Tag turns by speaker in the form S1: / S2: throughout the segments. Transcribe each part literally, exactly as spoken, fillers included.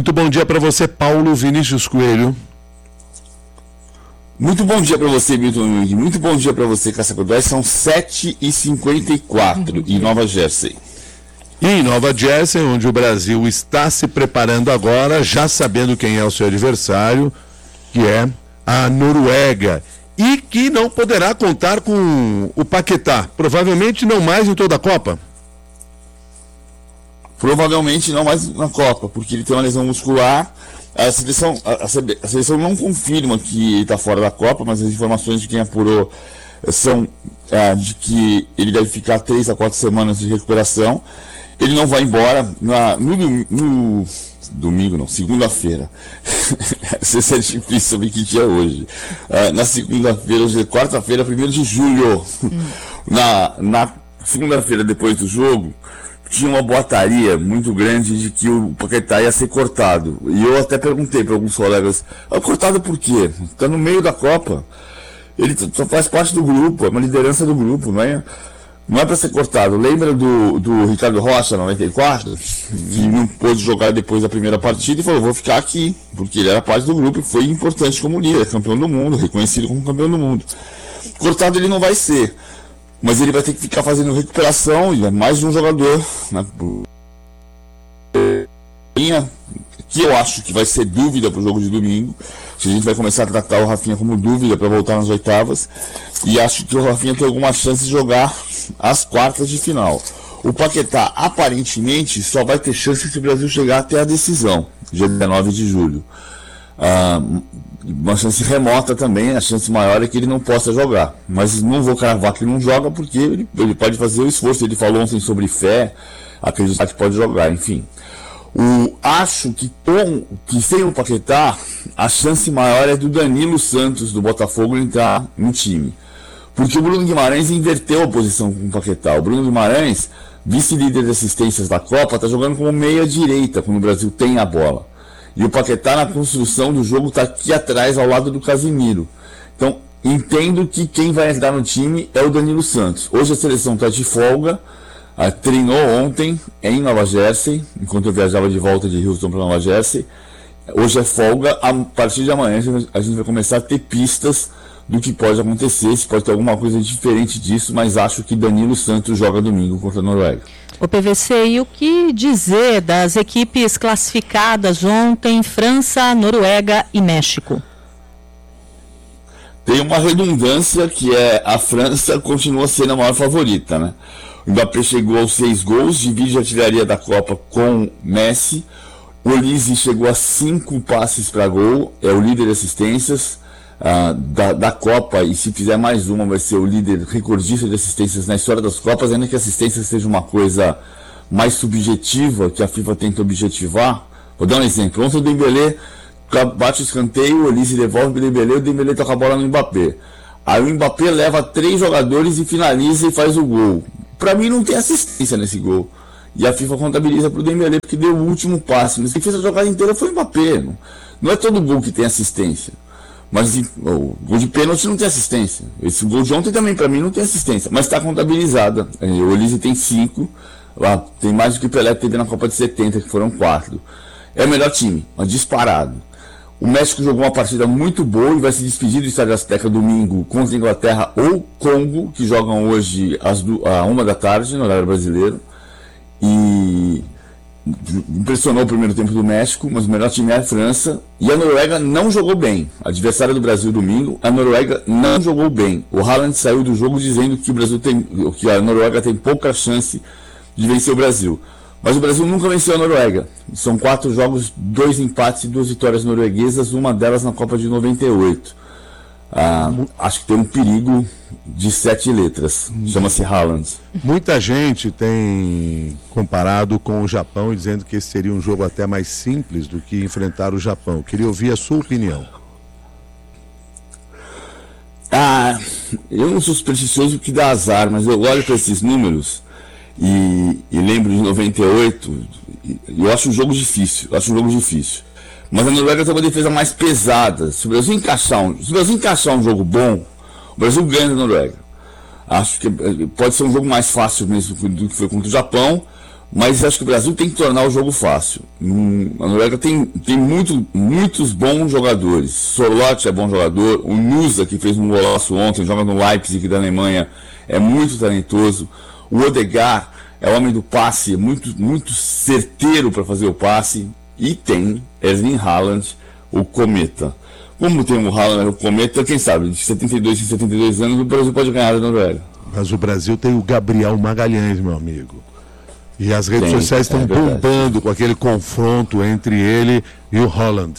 S1: Muito bom dia para você, Paulo Vinícius Coelho.
S2: Muito bom dia para você, Milton Nunes. Muito bom dia para você, Cássia Godoy. São sete e cinquenta e quatro em Nova Jersey.
S1: E em Nova Jersey, onde o Brasil está se preparando agora, já sabendo quem é o seu adversário, que é a Noruega. E que não poderá contar com o Paquetá. Provavelmente não mais em toda a Copa.
S2: Provavelmente não mais na Copa, porque ele tem uma lesão muscular. A seleção, a, a seleção não confirma que ele está fora da Copa, mas as informações de quem apurou são é, de que ele deve ficar três a quatro semanas de recuperação. Ele não vai embora na, no, no domingo, não, segunda-feira. Isso é difícil saber que dia é hoje. Uh, na segunda-feira, hoje é quarta-feira, primeiro de julho. Hum. Na, na segunda-feira, depois do jogo, tinha uma boataria muito grande de que o Paquetá ia ser cortado. E eu até perguntei para alguns colegas, ah, cortado por quê? Está no meio da Copa. Ele só faz parte do grupo, é uma liderança do grupo, não é? Não é para ser cortado. Lembra do, do Ricardo Rocha, noventa e quatro? Que não pôde jogar depois da primeira partida e falou, vou ficar aqui, porque ele era parte do grupo e foi importante como líder, campeão do mundo, reconhecido como campeão do mundo. Cortado ele não vai ser. Mas ele vai ter que ficar fazendo recuperação, e é mais um jogador, né, que eu acho que vai ser dúvida para o jogo de domingo. A gente vai começar a tratar o Rafinha como dúvida para voltar nas oitavas. E acho que o Rafinha tem alguma chance de jogar as quartas de final. O Paquetá, aparentemente, só vai ter chance se o Brasil chegar até a decisão, dia dezenove de julho. Ah, uma chance remota também, a chance maior é que ele não possa jogar, mas não vou cravar que ele não joga porque ele, ele pode fazer o esforço. Ele falou ontem sobre fé, acreditar que pode jogar, enfim. O, acho que, com, que sem o Paquetá, a chance maior é do Danilo Santos do Botafogo entrar no time, porque o Bruno Guimarães inverteu a posição com o Paquetá. O Bruno Guimarães, vice-líder de assistências da Copa, está jogando como meia direita quando o Brasil tem a bola. E o Paquetá, na construção do jogo, está aqui atrás, ao lado do Casimiro. Então, entendo que quem vai entrar no time é o Danilo Santos. Hoje a seleção está de folga, uh, treinou ontem em Nova Jersey, enquanto eu viajava de volta de Houston para Nova Jersey. Hoje é folga, a partir de amanhã a gente vai começar a ter pistas do que pode acontecer, se pode ter alguma coisa diferente disso, mas acho que Danilo Santos joga domingo contra a Noruega.
S3: O P V C, e o que dizer das equipes classificadas ontem, França, Noruega e México?
S2: Tem uma redundância que é a França continua sendo a maior favorita, né? O Mbappé chegou aos seis gols, divide a artilharia da Copa com Messi. O Olise chegou a cinco passes para gol, é o líder de assistências uh, da, da Copa, e se fizer mais uma vai ser o líder recordista de assistências na história das Copas, ainda que assistência seja uma coisa mais subjetiva, que a FIFA tenta objetivar. Vou dar um exemplo. Ontem o Dembélé bate o escanteio, o Olise devolve o Dembélé, o Dembélé toca a bola no Mbappé. Aí o Mbappé leva três jogadores e finaliza e faz o gol. Para mim não tem assistência nesse gol. E a FIFA contabiliza para o Dembélé porque deu o último passe. Mas quem fez a jogada inteira foi o Mbappé. Não, não é todo gol que tem assistência. Mas o gol de pênalti não tem assistência. Esse gol de ontem também para mim não tem assistência. Mas está contabilizada. O Olise tem cinco. Lá, tem mais do que o Pelé teve na Copa de setenta, que foram quatro. É o melhor time, mas disparado. O México jogou uma partida muito boa e vai se despedir do Estádio Azteca domingo contra a Inglaterra ou Congo, que jogam hoje às du- à uma da tarde, no horário brasileiro. E impressionou o primeiro tempo do México, mas o melhor time é a França. E a Noruega não jogou bem. Adversária do Brasil domingo, a Noruega não jogou bem. O Haaland saiu do jogo dizendo que o Brasil tem, que a Noruega tem pouca chance de vencer o Brasil. Mas o Brasil nunca venceu a Noruega. São quatro jogos, dois empates e duas vitórias norueguesas, uma delas na Copa de noventa e oito. Ah, acho que tem um perigo de sete letras. Chama-se Haaland.
S1: Muita gente tem comparado com o Japão, dizendo que esse seria um jogo até mais simples do que enfrentar o Japão. Queria ouvir a sua opinião.
S2: Ah, eu não sou supersticioso que dá azar, mas eu olho para esses números e, e lembro de noventa e oito, e eu acho um jogo difícil, eu acho um jogo difícil. Mas a Noruega tem uma defesa mais pesada. Se o Brasil encaixar um, se o Brasil encaixar um jogo bom, o Brasil ganha da Noruega. Acho que pode ser um jogo mais fácil mesmo do que foi contra o Japão, Mas acho que o Brasil tem que tornar o jogo fácil. Hum, a Noruega tem, tem muito, muitos bons jogadores. Sorloth é bom jogador. O Nusa, que fez um golaço ontem, joga no Leipzig da Alemanha, é muito talentoso. O Odegaard é homem do passe, muito, muito certeiro para fazer o passe. E tem Erling Haaland, o Cometa. Como tem o Haaland, o Cometa, quem sabe, de setenta e dois em setenta e dois anos, o Brasil pode ganhar da Noruega.
S1: Mas o Brasil tem o Gabriel Magalhães, meu amigo. E as redes
S2: tem,
S1: sociais estão
S2: é
S1: bombando com aquele confronto entre ele e o Haaland.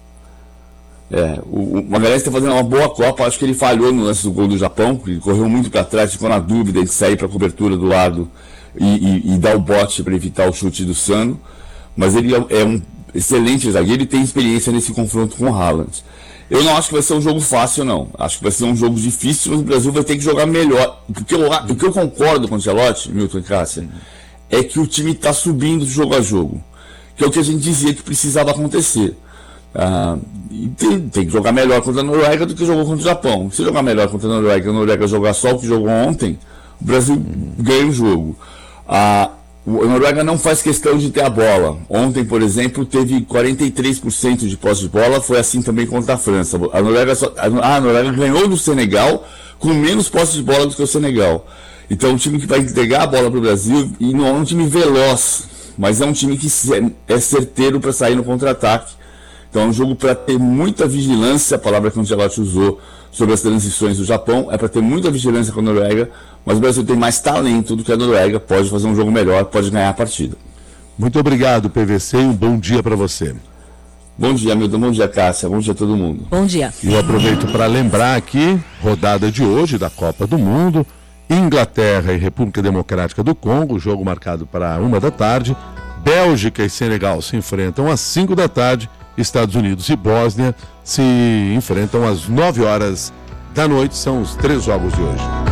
S2: É, o, o Magalhães está fazendo uma boa Copa. Acho que ele falhou no lance do gol do Japão, ele correu muito para trás, ficou na dúvida de sair para a cobertura do lado e, e, e dar o bote para evitar o chute do Sano. Mas ele é, é um excelente zagueiro e tem experiência nesse confronto com o Haaland. Eu não acho que vai ser um jogo fácil, não. Acho que vai ser um jogo difícil, mas o Brasil vai ter que jogar melhor. Porque eu, o que eu concordo com o Ancelotti, Milton e Cássia, é que o time está subindo de jogo a jogo. Que é o que a gente dizia que precisava acontecer. Ah, e tem, tem que jogar melhor contra a Noruega do que jogou contra o Japão. Se jogar melhor contra a Noruega e a Noruega jogar só o que jogou ontem, o Brasil ganha o jogo. Ah, a Noruega não faz questão de ter a bola. Ontem, por exemplo, teve quarenta e três por cento de posse de bola, foi assim também contra a França. A Noruega, só, a, a Noruega ganhou do Senegal com menos posse de bola do que o Senegal. Então é um time que vai entregar a bola para o Brasil e não é um time veloz, mas é um time que é certeiro para sair no contra-ataque. Então é um jogo para ter muita vigilância, a palavra que o Ancelotti usou sobre as transições do Japão, é para ter muita vigilância com a Noruega, mas o Brasil tem mais talento do que a Noruega, pode fazer um jogo melhor, pode ganhar a partida.
S1: Muito obrigado, P V C, e um bom dia para você.
S2: Bom dia, Milton, bom dia, Cássia, bom dia a todo mundo.
S3: Bom dia.
S1: E eu aproveito para lembrar aqui, rodada de hoje da Copa do Mundo, Inglaterra e República Democrática do Congo, jogo marcado para uma da tarde, Bélgica e Senegal se enfrentam às cinco da tarde, Estados Unidos e Bósnia se enfrentam às nove horas da noite, são os três jogos de hoje.